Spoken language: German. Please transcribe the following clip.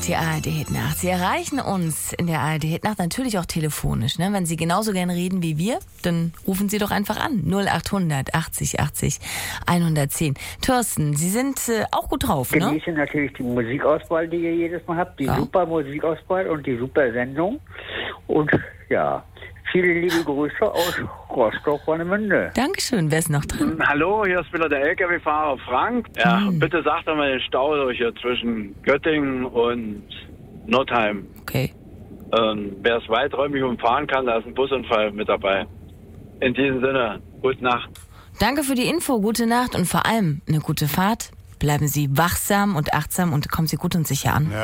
Die ARD-Hit-Nacht. Sie erreichen uns in der ARD-Hit-Nacht natürlich auch telefonisch. Ne? Wenn Sie genauso gern reden wie wir, dann rufen Sie doch einfach an. 0800 80 80 110. Thorsten, Sie sind auch gut drauf, ne? Genieße natürlich die Musikauswahl, die ihr jedes Mal habt. Die super Musikauswahl und die super Sendung. Und ja, viele liebe Grüße aus Rostock-Warnemünde. Dankeschön. Wer ist noch drin? Hallo, hier ist wieder der LKW-Fahrer Frank. Ja, bitte sagt doch mal den Stau durch hier zwischen Göttingen und Nordheim. Okay. Wer es weiträumig umfahren kann, da ist ein Busunfall mit dabei. In diesem Sinne, gute Nacht. Danke für die Info, gute Nacht und vor allem eine gute Fahrt. Bleiben Sie wachsam und achtsam und kommen Sie gut und sicher an. Ja.